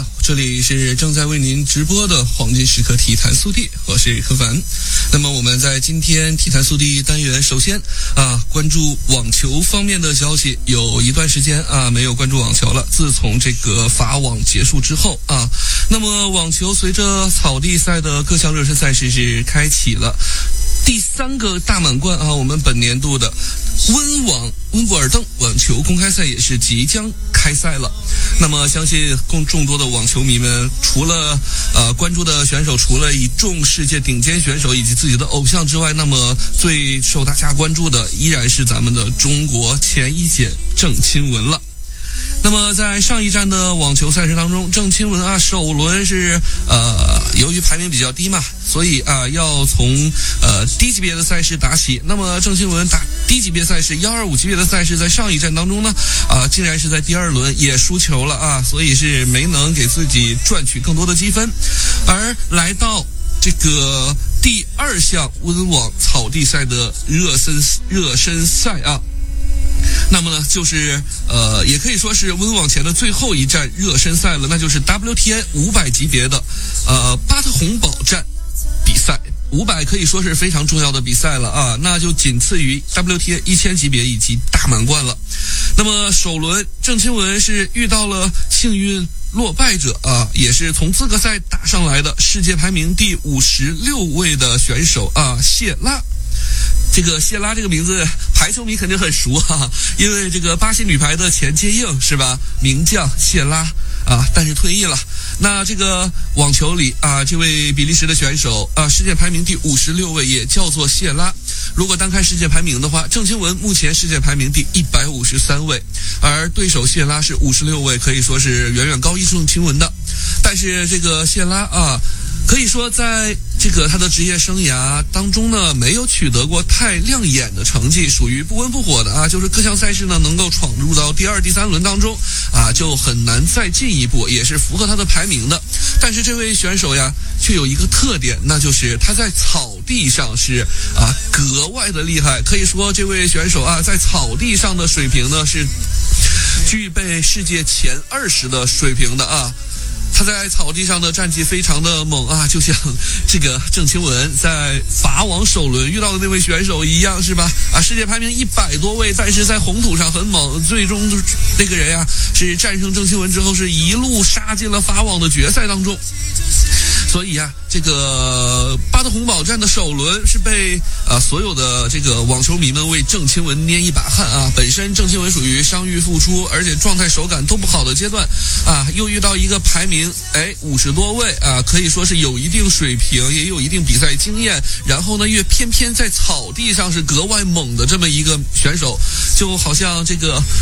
的，这里是正在为您直播的黄金时刻体坛速递，我是柯凡。那么我们在今天体坛速递单元，首先关注网球方面的消息。有一段时间没有关注网球了，自从这个法网结束之后那么网球随着草地赛的各项热身赛事是开启了第3个大满贯我们本年度的温布尔登网球公开赛也是即将开赛了。那么相信众多的网球迷们，除了关注的选手，除了以众世界顶尖选手以及自己的偶像之外，那么最受大家关注的依然是咱们的中国前一姐郑钦文了。那么在上一站的网球赛事当中，郑钦文首轮是由于排名比较低嘛，所以要从低级别的赛事打起。那么郑钦文打低级别赛事125级别的赛事，在上一站当中呢竟然是在第2轮也输球了所以是没能给自己赚取更多的积分。而来到这个第2项温网草地赛的热身赛那么呢，就是也可以说是温网前的最后一站热身赛了，那就是 WTA 500级别的巴特洪堡站比赛。500可以说是非常重要的比赛了那就仅次于 WTA 1000级别以及大满贯了。那么首轮郑钦文是遇到了幸运落败者也是从资格赛打上来的世界排名第56位的选手谢拉。这个谢拉这个名字排球迷肯定很熟因为这个巴西女排的前接应是吧，名将谢拉但是退役了。那这个网球里这位比利时的选手世界排名第56位也叫做谢拉。如果单看世界排名的话，郑钦文目前世界排名第153位，而对手谢拉是56位，可以说是远远高于郑钦文的。但是这个谢拉可以说在这个他的职业生涯当中呢，没有取得过太亮眼的成绩，属于不温不火的就是各项赛事呢能够闯入到第2、第3轮当中就很难再进一步，也是符合他的排名的。但是这位选手却有一个特点，那就是他在草地上是格外的厉害。可以说这位选手在草地上的水平呢是具备世界前20的水平的他在草地上的战绩非常的猛就像这个郑钦文在法网首轮遇到的那位选手一样是吧世界排名100多位，但是在红土上很猛，最终那个人是战胜郑钦文之后是一路杀进了法网的决赛当中。所以这个巴特洪堡站的首轮是被所有的这个网球迷们为郑钦文捏一把汗本身郑钦文属于伤愈复出，而且状态手感都不好的阶段又遇到一个排名50多位可以说是有一定水平，也有一定比赛经验，然后呢越偏偏在草地上是格外猛的这么一个选手，就好像这个